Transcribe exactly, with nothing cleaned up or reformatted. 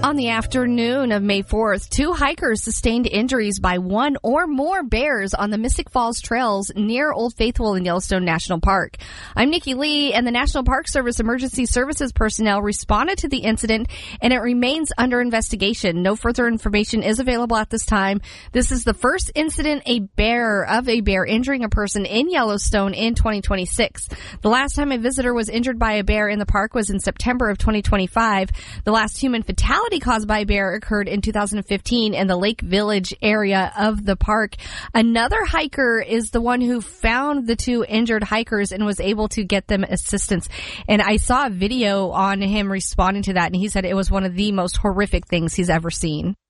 On the afternoon of May fourth, two hikers sustained injuries by one or more bears on the Mystic Falls trails near Old Faithful in Yellowstone National Park. I'm Nikki Lee, and the National Park Service Emergency Services personnel responded to the incident, and it remains under investigation. No further information is available at this time. This is the first incident a bear of a bear injuring a person in Yellowstone in twenty twenty-six. The last time a visitor was injured by a bear in the park was in September of twenty twenty-five. The last human fatality caused by a bear occurred in two thousand fifteen in the Lake Village area of the park. Another hiker is the one who found the two injured hikers and was able to get them assistance. And I saw a video on him responding to that, and he said it was one of the most horrific things he's ever seen.